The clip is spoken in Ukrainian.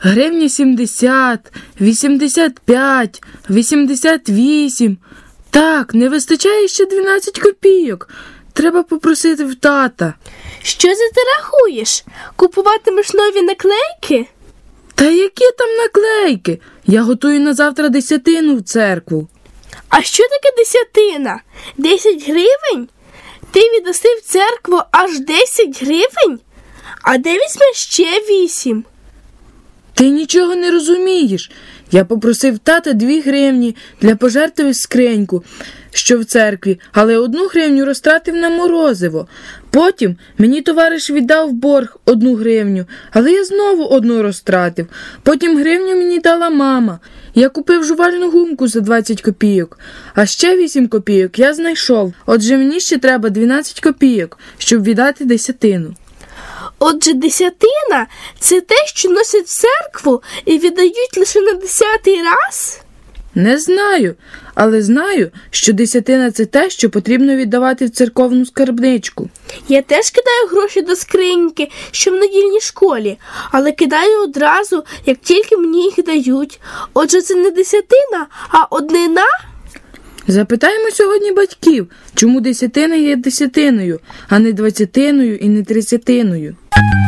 Гривні 70, 85, 88. Так, не вистачає ще 12 копійок. Треба попросити в тата. Що це ти рахуєш? Купуватимеш нові наклейки? Та які там наклейки? Я готую на завтра десятину в церкву. А що таке десятина? 10 гривень? Ти віддаси в церкву аж 10 гривень? А де візьмеш ще 8? Ти нічого не розумієш. Я попросив тата 2 гривні для пожертви в скриньку, що в церкві, але 1 гривню розтратив на морозиво. Потім мені товариш віддав борг 1 гривню, але я знову 1 розтратив. Потім гривню мені дала мама. Я купив жувальну гумку за 20 копійок, а ще 8 копійок я знайшов. Отже, мені ще треба 12 копійок, щоб віддати десятину. Отже, десятина – це те, що носять в церкву і віддають лише на 10-й раз? Не знаю, але знаю, що десятина – це те, що потрібно віддавати в церковну скарбничку. Я теж кидаю гроші до скриньки, що в недільній школі, але кидаю одразу, як тільки мені їх дають. Отже, це не десятина, а однина? Запитаємо сьогодні батьків, чому десятина є десятиною, а не 20-ною і не 30-ною.